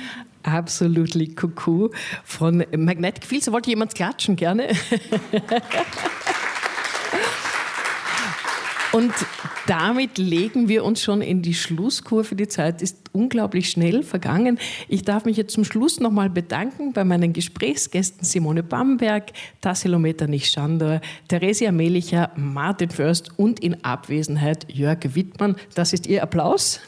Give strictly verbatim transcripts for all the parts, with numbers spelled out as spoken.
Absolutely Cuckoo von Magnetic Fields. Da wollte jemand klatschen, gerne. Und damit legen wir uns schon in die Schlusskurve. Die Zeit ist unglaublich schnell vergangen. Ich darf mich jetzt zum Schluss nochmal bedanken bei meinen Gesprächsgästen Simone Bamberg, Tassilo Metternich-Schandor, Theresia Melicher, Martin Först und in Abwesenheit Jörg Wittmann. Das ist Ihr Applaus.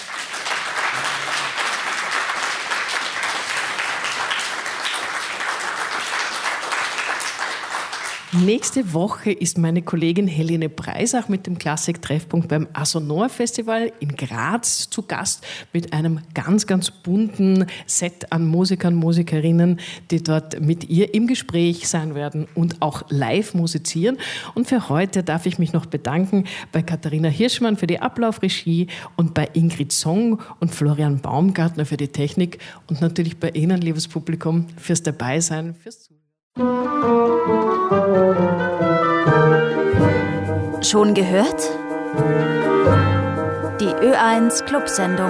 Nächste Woche ist meine Kollegin Helene Breisach mit dem Klassik-Treffpunkt beim Asonor-Festival in Graz zu Gast mit einem ganz, ganz bunten Set an Musikern, Musikerinnen, die dort mit ihr im Gespräch sein werden und auch live musizieren. Und für heute darf ich mich noch bedanken bei Katharina Hirschmann für die Ablaufregie und bei Ingrid Song und Florian Baumgartner für die Technik und natürlich bei Ihnen, liebes Publikum, fürs Dabeisein, fürs Zuhören. Schon gehört? Die Ö eins Clubsendung.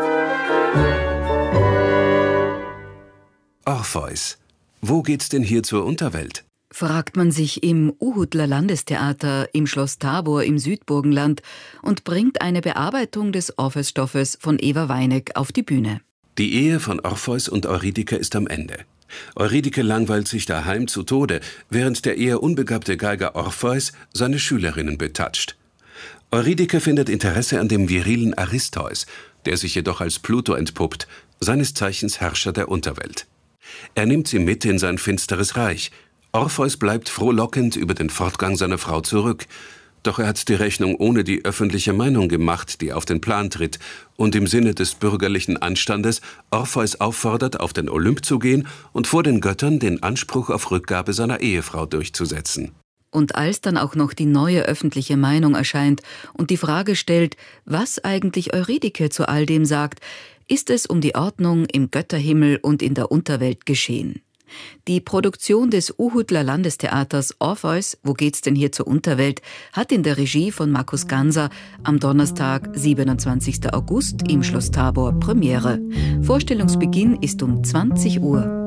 Orpheus. Wo geht's denn hier zur Unterwelt? Fragt man sich im Uhudler Landestheater im Schloss Tabor im Südburgenland und bringt eine Bearbeitung des Orpheus-Stoffes von Eva Weineck auf die Bühne. Die Ehe von Orpheus und Eurydike ist am Ende. Eurydike langweilt sich daheim zu Tode, während der eher unbegabte Geiger Orpheus seine Schülerinnen betatscht. Eurydike findet Interesse an dem virilen Aristeus, der sich jedoch als Pluto entpuppt, seines Zeichens Herrscher der Unterwelt. Er nimmt sie mit in sein finsteres Reich. Orpheus bleibt frohlockend über den Fortgang seiner Frau zurück. Doch er hat die Rechnung ohne die öffentliche Meinung gemacht, die auf den Plan tritt und im Sinne des bürgerlichen Anstandes Orpheus auffordert, auf den Olymp zu gehen und vor den Göttern den Anspruch auf Rückgabe seiner Ehefrau durchzusetzen. Und als dann auch noch die neue öffentliche Meinung erscheint und die Frage stellt, was eigentlich Eurydike zu all dem sagt, ist es um die Ordnung im Götterhimmel und in der Unterwelt geschehen. Die Produktion des Uhudler Landestheaters Orpheus, wo geht's denn hier zur Unterwelt, hat in der Regie von Markus Ganser am Donnerstag, siebenundzwanzigsten August im Schloss Tabor Premiere. Vorstellungsbeginn ist um zwanzig Uhr.